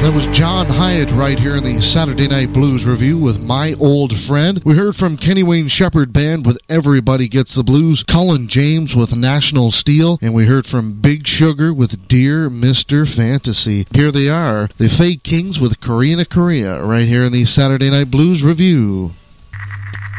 That was John Hyatt right here in the Saturday Night Blues Review with My Old Friend. We heard from Kenny Wayne Shepherd Band with Everybody Gets the Blues, Colin James with National Steel, and we heard from Big Sugar with Dear Mr. Fantasy. Here they are, the Fake Kings with Korea right here in the Saturday Night Blues Review.